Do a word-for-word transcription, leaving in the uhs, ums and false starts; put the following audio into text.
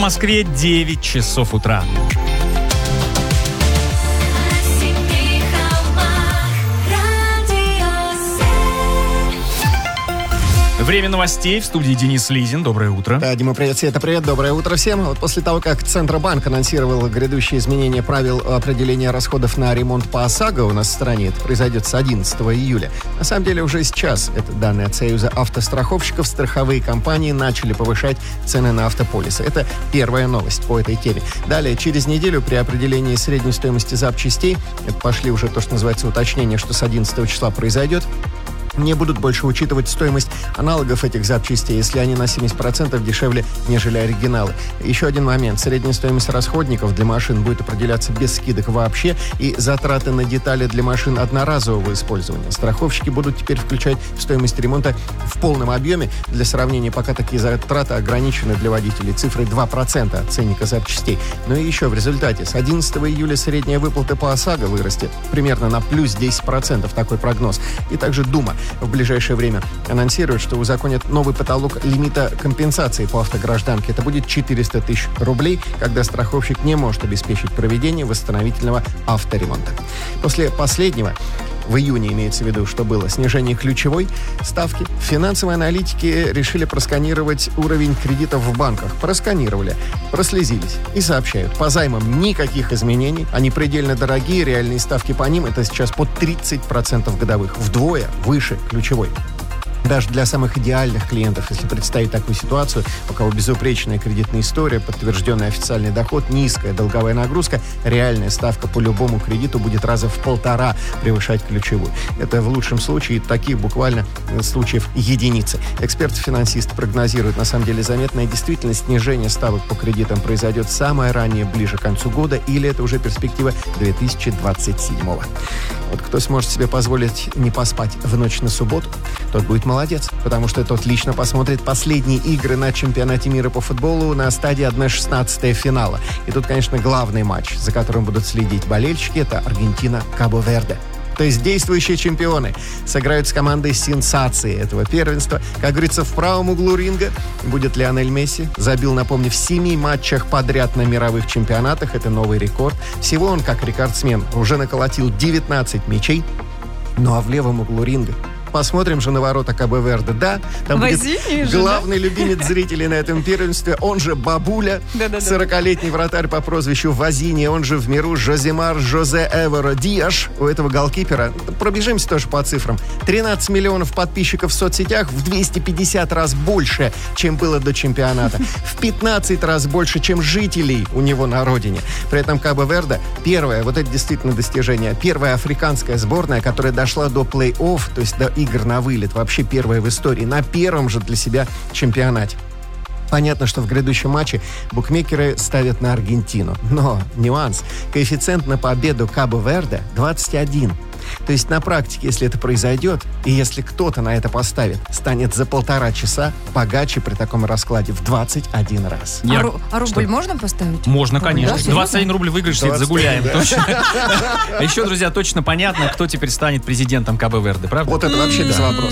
Москве девять часов утра. Время новостей. В студии Денис Лизин. Доброе утро. Да, Дима, привет, Света, привет. Доброе утро всем. Вот после того, как Центробанк анонсировал грядущие изменения правил определения расходов на ремонт по ОСАГО у нас в стране, это произойдет с одиннадцатого июля. На самом деле уже сейчас, это данные от Союза автостраховщиков, страховые компании начали повышать цены на автополисы. Это первая новость по этой теме. Далее, через неделю при определении средней стоимости запчастей, это пошли уже то, что называется уточнение, что с одиннадцатого числа произойдет, не будут больше учитывать стоимость аналогов этих запчастей, если они на семьдесят процентов дешевле, нежели оригиналы. Еще один момент. Средняя стоимость расходников для машин будет определяться без скидок вообще, и затраты на детали для машин одноразового использования страховщики будут теперь включать в стоимость ремонта в полном объеме. Для сравнения, пока такие затраты ограничены для водителей цифрой два процента от ценника запчастей. Но и еще в результате с одиннадцатого июля средняя выплата по ОСАГО вырастет примерно на плюс десять процентов, такой прогноз. И также Дума в ближайшее время анонсирует, что узаконят новый потолок лимита компенсации по автогражданке. Это будет четыреста тысяч рублей, когда страховщик не может обеспечить проведение восстановительного авторемонта. После последнего, в июне имеется в виду, что было снижение ключевой ставки, финансовые аналитики решили просканировать уровень кредитов в банках. Просканировали, прослезились и сообщают: по займам никаких изменений, они предельно дорогие, реальные ставки по ним это сейчас по тридцать процентов годовых, вдвое выше ключевой. Даже для самых идеальных клиентов, если представить такую ситуацию, у кого безупречная кредитная история, подтвержденный официальный доход, низкая долговая нагрузка, реальная ставка по любому кредиту будет раза в полтора превышать ключевую. Это в лучшем случае, таких буквально случаев единицы. Эксперты-финансисты прогнозируют, на самом деле, заметное действительно снижение ставок по кредитам произойдет самое раннее, ближе к концу года, или это уже перспектива две тысячи двадцать седьмого. Вот кто сможет себе позволить не поспать в ночь на субботу, тот будет молодец, потому что тот лично посмотрит последние игры на чемпионате мира по футболу на стадии одна шестнадцатая финала. И тут, конечно, главный матч, за которым будут следить болельщики, это Аргентина-Кабо-Верде. То есть действующие чемпионы сыграют с командой сенсации этого первенства. Как говорится, в правом углу ринга будет Лионель Месси. Забил, напомню, в семи матчах подряд на мировых чемпионатах. Это новый рекорд. Всего он, как рекордсмен, уже наколотил девятнадцать мячей. Ну а в левом углу ринга посмотрим же на ворота Кабо-Верде. Да, там Возини будет же, главный да? любимец зрителей на этом первенстве, он же Бабуля, Да-да-да. сорокалетний вратарь по прозвищу Возини, он же в миру Жоземар Жозе Эворо Диаш. У этого голкипера, пробежимся тоже по цифрам, тринадцать миллионов подписчиков в соцсетях, в двести пятьдесят раз больше, чем было до чемпионата, в пятнадцать раз больше, чем жителей у него на родине. При этом Кабо-Верде первая, вот это действительно достижение, первая африканская сборная, которая дошла до плей-офф, то есть до игр на вылет, вообще первая в истории, на первом же для себя чемпионате. Понятно, что в грядущем матче букмекеры ставят на Аргентину. Но нюанс. Коэффициент на победу Кабо-Верде двадцать один. То есть на практике, если это произойдет, и если кто-то на это поставит, станет за полтора часа богаче при таком раскладе в двадцать один раз. А, Я- ру- а рубль Что? можно поставить? Можно, Да, конечно. серьезно? двадцать один рубль выиграешь, Свет, двадцать один, загуляем. да. Точно. А еще, друзья, точно понятно, кто теперь станет президентом Кабо-Верде, правда? Вот это вообще без вопросов.